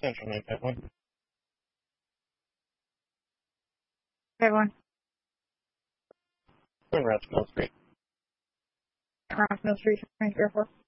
Central Main Pipeline. Everyone. Going around to Mill Street. Around Mill Street, 24.